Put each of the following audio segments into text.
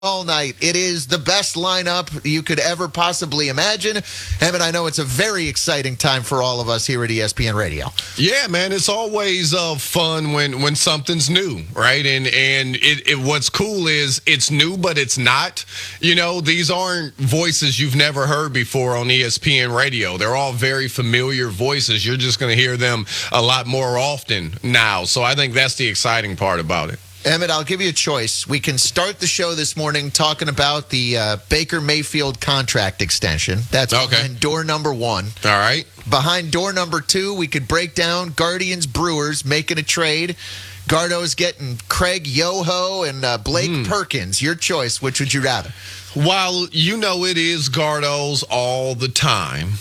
all night. It is the best lineup you could ever possibly imagine. Evan, I know it's a very exciting time for all of us here at ESPN Radio. Yeah, man, it's always fun when something's new, right? And what's cool is it's new, but it's not. You know, these aren't voices you've never heard before on ESPN Radio. They're all very familiar voices. You're just going to hear them a lot more often now. So I think that's the exciting part about it. Emmett, I'll give you a choice. We can start the show this morning talking about the Baker Mayfield contract extension. That's behind door number one. All right. Behind door number two, we could break down Guardians Brewers making a trade. Gardo's getting Craig Yoho and Blake Perkins. Your choice. Which would you rather? While you know it is Gardo's all the time.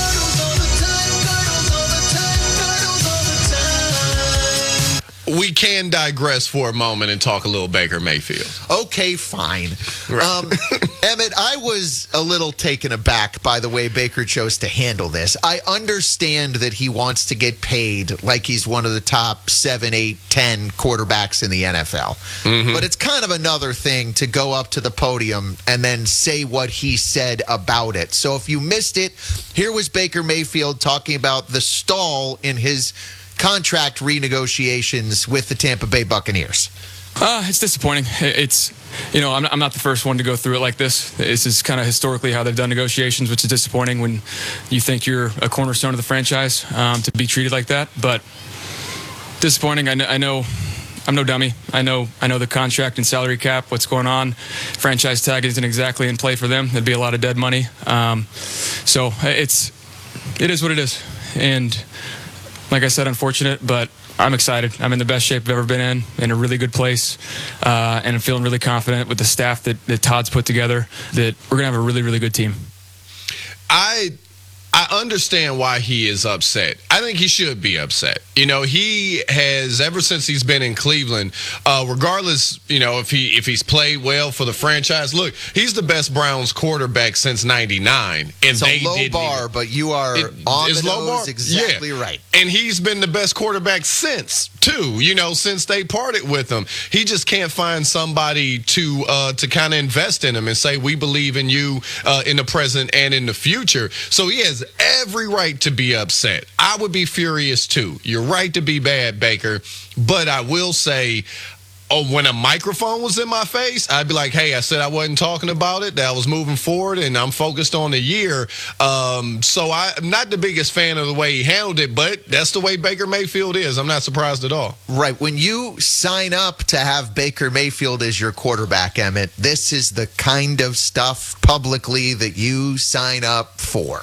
We can digress for a moment and talk a little Baker Mayfield. Okay, fine. Right. Emmett, I was a little taken aback by the way Baker chose to handle this. I understand that he wants to get paid like he's one of the top 7, 8, 10 quarterbacks in the NFL. Mm-hmm. But it's kind of another thing to go up to the podium and then say what he said about it. So if you missed it, here was Baker Mayfield talking about the stall in his contract renegotiations with the Tampa Bay Buccaneers. It's disappointing. It's, you know, I'm not the first one to go through it like this. This is kind of historically how they've done negotiations, which is disappointing when you think you're a cornerstone of the franchise to be treated like that. But disappointing. I know I'm no dummy. I know the contract and salary cap, what's going on. Franchise tag isn't exactly in play for them. There'd be a lot of dead money. So it is what it is. And like I said, unfortunate, but I'm excited. I'm in the best shape I've ever been in a really good place, and I'm feeling really confident with the staff that Todd's put together that we're going to have a really, really good team. I understand why he is upset. I think he should be upset. You know, he has, ever since he's been in Cleveland, regardless, you know, if he's played well for the franchise. Look, he's the best Browns quarterback since '99, and it's a low bar, but you are on the nose exactly right. And he's been the best quarterback since, too. You know, since they parted with him, he just can't find somebody to kind of invest in him and say, we believe in you in the present and in the future. So he has every right to be upset. I would be furious too. You're right to be bad, Baker. But I will say, when a microphone was in my face, I'd be like, hey, I said I wasn't talking about it, that I was moving forward, and I'm focused on the year. So I'm not the biggest fan of the way he handled it, but that's the way Baker Mayfield is. I'm not surprised at all. Right. When you sign up to have Baker Mayfield as your quarterback, Emmett, this is the kind of stuff publicly that you sign up for.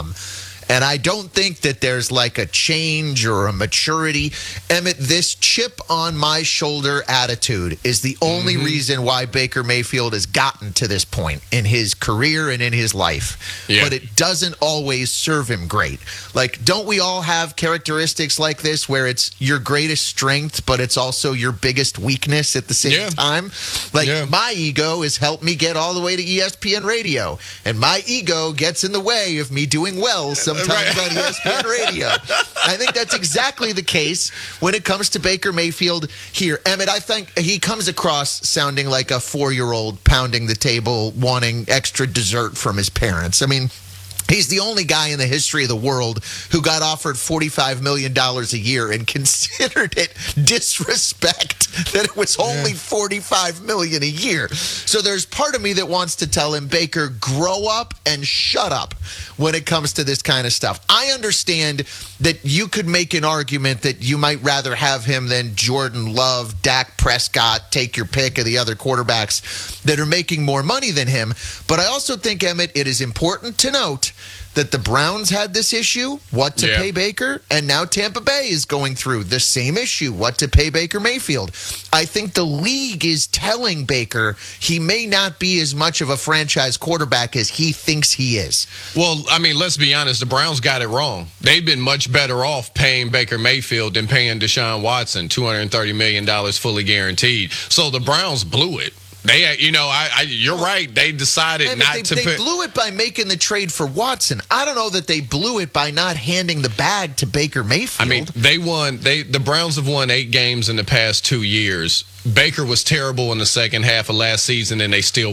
And I don't think that there's like a change or a maturity. Emmett, this chip on my shoulder attitude is the only reason why Baker Mayfield has gotten to this point in his career and in his life. Yeah. But it doesn't always serve him great. Like, don't we all have characteristics like this where it's your greatest strength, but it's also your biggest weakness at the same time? Like, my ego has helped me get all the way to ESPN Radio, and my ego gets in the way of me doing well sometimes on ESPN Radio. I think that's exactly the case when it comes to Baker Mayfield here. Emmett, I think he comes across sounding like a 4-year-old pounding the table, wanting extra dessert from his parents. I mean, he's the only guy in the history of the world who got offered $45 million a year and considered it disrespect that it was only $45 million a year. So there's part of me that wants to tell him, Baker, grow up and shut up when it comes to this kind of stuff. I understand that you could make an argument that you might rather have him than Jordan Love, Dak Prescott, take your pick of the other quarterbacks that are making more money than him. But I also think, Emmett, it is important to note that the Browns had this issue, what to pay Baker, and now Tampa Bay is going through the same issue, what to pay Baker Mayfield. I think the league is telling Baker he may not be as much of a franchise quarterback as he thinks he is. Well, I mean, let's be honest, the Browns got it wrong. They've been much better off paying Baker Mayfield than paying Deshaun Watson $230 million fully guaranteed. So the Browns blew it. They, you're right. They decided And not they to. blew it by making the trade for Watson. I don't know that they blew it by not handing the bag to Baker Mayfield. I mean, the Browns have won 8 games in the past 2 years. Baker was terrible in the second half of last season, and they still